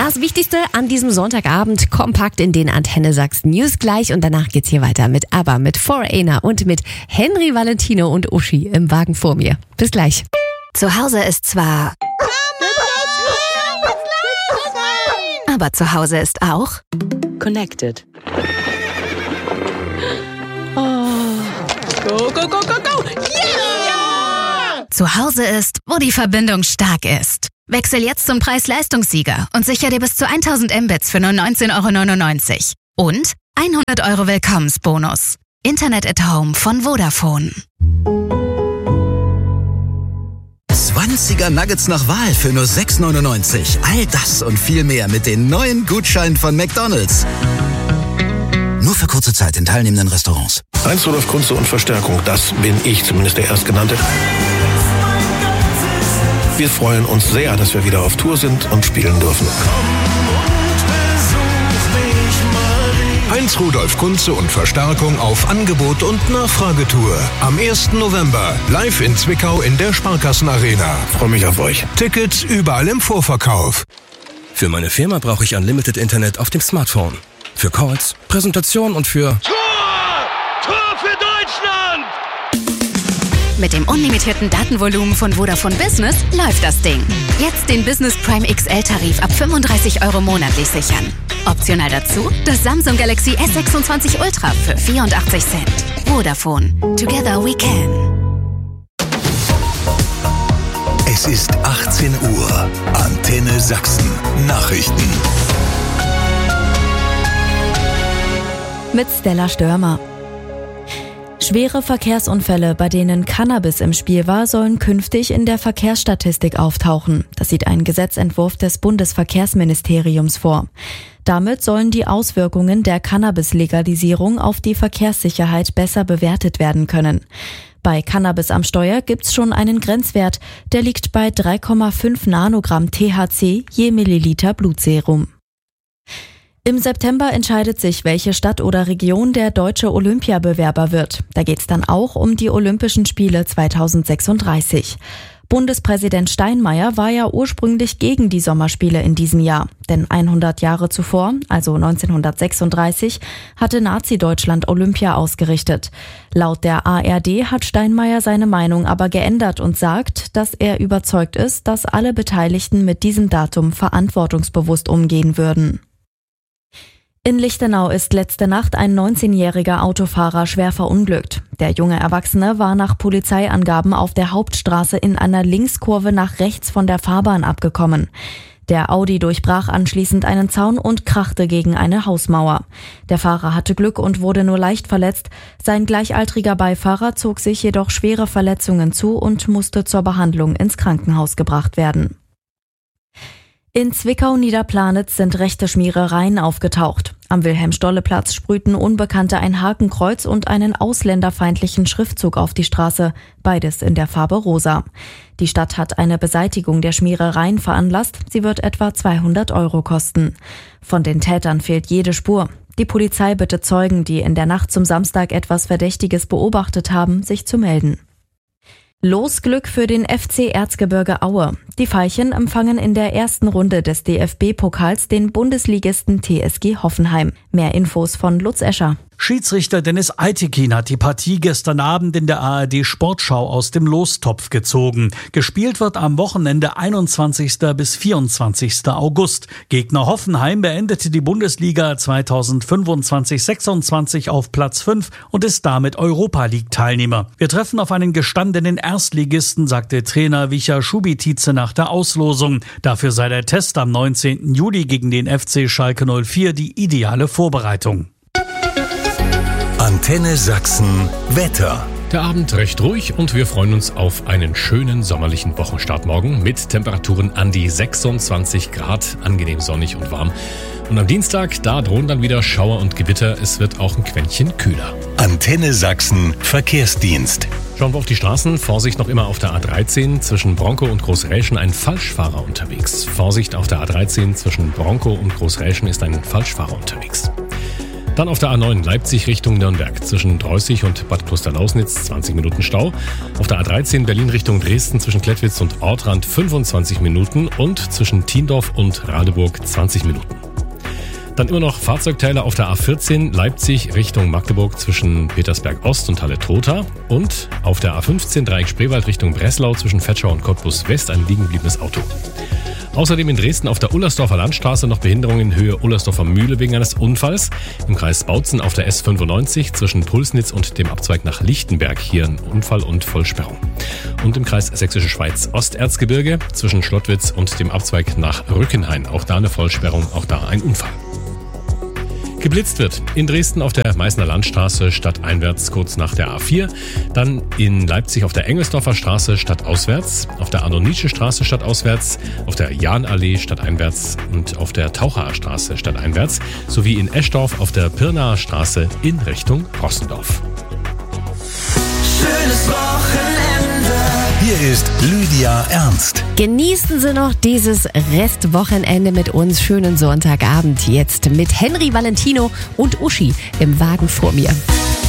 Das Wichtigste an diesem Sonntagabend kompakt in den Antenne Sachsen News gleich und danach geht's hier weiter mit ABBA, mit Foreigner und mit Henry Valentino und Uschi im Wagen vor mir. Bis gleich. Zu Hause ist zwar... aber zu Hause ist auch... Connected. Oh. Go, go, go, go, go! Yeah! Zu Hause ist, wo die Verbindung stark ist. Wechsel jetzt zum Preis-Leistungssieger und sicher dir bis zu 1000 Mbits für nur 19,99 € und 100 € Willkommensbonus. Internet at Home von Vodafone. 20er Nuggets nach Wahl für nur 6,99 €. All das und viel mehr mit den neuen Gutscheinen von McDonald's. Nur für kurze Zeit in teilnehmenden Restaurants. Heinz Rudolf Kunze und Verstärkung, das bin ich, zumindest der Erstgenannte. Wir freuen uns sehr, dass wir wieder auf Tour sind und spielen dürfen. Heinz Rudolf Kunze und Verstärkung auf Angebot und Nachfragetour. Am 1. November live in Zwickau in der Sparkassenarena. Freue mich auf euch. Tickets überall im Vorverkauf. Für meine Firma brauche ich Unlimited Internet auf dem Smartphone. Für Calls, Präsentation und für... Tor für Deutschland! Mit dem unlimitierten Datenvolumen von Vodafone Business läuft das Ding. Jetzt den Business Prime XL-Tarif ab 35 € monatlich sichern. Optional dazu das Samsung Galaxy S26 Ultra für 84 Cent. Vodafone. Together we can. Es ist 18 Uhr. Antenne Sachsen. Nachrichten. Mit Stella Störmer. Schwere Verkehrsunfälle, bei denen Cannabis im Spiel war, sollen künftig in der Verkehrsstatistik auftauchen. Das sieht ein Gesetzentwurf des Bundesverkehrsministeriums vor. Damit sollen die Auswirkungen der Cannabis-Legalisierung auf die Verkehrssicherheit besser bewertet werden können. Bei Cannabis am Steuer gibt's schon einen Grenzwert, der liegt bei 3,5 Nanogramm THC je Milliliter Blutserum. Im September entscheidet sich, welche Stadt oder Region der deutsche Olympiabewerber wird. Da geht's dann auch um die Olympischen Spiele 2036. Bundespräsident Steinmeier war ja ursprünglich gegen die Sommerspiele in diesem Jahr. Denn 100 Jahre zuvor, also 1936, hatte Nazi-Deutschland Olympia ausgerichtet. Laut der ARD hat Steinmeier seine Meinung aber geändert und sagt, dass er überzeugt ist, dass alle Beteiligten mit diesem Datum verantwortungsbewusst umgehen würden. In Lichtenau ist letzte Nacht ein 19-jähriger Autofahrer schwer verunglückt. Der junge Erwachsene war nach Polizeiangaben auf der Hauptstraße in einer Linkskurve nach rechts von der Fahrbahn abgekommen. Der Audi durchbrach anschließend einen Zaun und krachte gegen eine Hausmauer. Der Fahrer hatte Glück und wurde nur leicht verletzt. Sein gleichaltriger Beifahrer zog sich jedoch schwere Verletzungen zu und musste zur Behandlung ins Krankenhaus gebracht werden. In Zwickau-Niederplanitz sind rechte Schmierereien aufgetaucht. Am Wilhelm-Stolle-Platz sprühten Unbekannte ein Hakenkreuz und einen ausländerfeindlichen Schriftzug auf die Straße, beides in der Farbe rosa. Die Stadt hat eine Beseitigung der Schmierereien veranlasst, sie wird etwa 200 € kosten. Von den Tätern fehlt jede Spur. Die Polizei bittet Zeugen, die in der Nacht zum Samstag etwas Verdächtiges beobachtet haben, sich zu melden. Losglück für den FC Erzgebirge Aue. Die Veilchen empfangen in der ersten Runde des DFB-Pokals den Bundesligisten TSG Hoffenheim. Mehr Infos von Lutz Escher. Schiedsrichter Dennis Eitekin hat die Partie gestern Abend in der ARD Sportschau aus dem Lostopf gezogen. Gespielt wird am Wochenende 21. bis 24. August. Gegner Hoffenheim beendete die Bundesliga 2025/26 auf Platz 5 und ist damit Europa-League-Teilnehmer. Wir treffen auf einen gestandenen Erstligisten, sagte Trainer Wicha Schubitice nach der Auslosung. Dafür sei der Test am 19. Juli gegen den FC Schalke 04 die ideale Vorbereitung. Antenne Sachsen Wetter. Der Abend recht ruhig und wir freuen uns auf einen schönen sommerlichen Wochenstart morgen mit Temperaturen an die 26 Grad, angenehm sonnig und warm. Und am Dienstag, da drohen dann wieder Schauer und Gewitter. Es wird auch ein Quäntchen kühler. Antenne Sachsen Verkehrsdienst. Schauen wir auf die Straßen. Vorsicht noch immer auf der A13 zwischen Bronkow und Großräschen, ein Falschfahrer unterwegs. Vorsicht auf der A13 zwischen Bronkow und Großräschen ist ein Falschfahrer unterwegs. Dann auf der A9 Leipzig Richtung Nürnberg zwischen Dreußig und Bad Klosterlausnitz 20 Minuten Stau. Auf der A13 Berlin Richtung Dresden zwischen Klettwitz und Ortrand 25 Minuten und zwischen Thiendorf und Radeburg 20 Minuten. Dann immer noch Fahrzeugteile auf der A14 Leipzig Richtung Magdeburg zwischen Petersberg Ost und Halle-Trotha und auf der A15 Dreieck Spreewald Richtung Breslau zwischen Vetschau und Cottbus West ein liegen gebliebenes Auto. Außerdem in Dresden auf der Ullersdorfer Landstraße noch Behinderungen in Höhe Ullersdorfer Mühle wegen eines Unfalls. Im Kreis Bautzen auf der S95 zwischen Pulsnitz und dem Abzweig nach Lichtenberg hier ein Unfall und Vollsperrung. Und im Kreis Sächsische Schweiz Osterzgebirge zwischen Schlottwitz und dem Abzweig nach Rückenhain. Auch da eine Vollsperrung, auch da ein Unfall. Geblitzt wird in Dresden auf der Meißner Landstraße stadteinwärts kurz nach der A4, dann in Leipzig auf der Engelsdorfer Straße stadtauswärts, auf der Arno-Nietzsche Straße stadtauswärts, auf der Jahnallee stadteinwärts und auf der Tauchaer Straße stadteinwärts sowie in Eschdorf auf der Pirnaer Straße in Richtung Rossendorf. Schönes Wochenende. Hier ist Lydia Ernst. Genießen Sie noch dieses Restwochenende mit uns. Schönen Sonntagabend jetzt mit Henry Valentino und Uschi im Wagen vor mir.